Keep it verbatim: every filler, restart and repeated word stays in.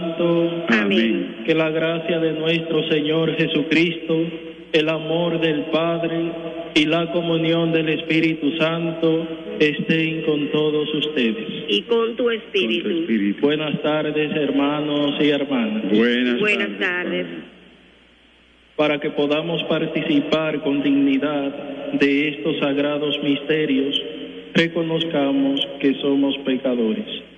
Amén. Que la gracia de nuestro Señor Jesucristo, el amor del Padre y la comunión del Espíritu Santo estén con todos ustedes. Y con tu espíritu. Con tu espíritu. Buenas tardes, hermanos y hermanas. Buenas, Buenas tardes. tardes. Para que podamos participar con dignidad de estos sagrados misterios, reconozcamos que somos pecadores.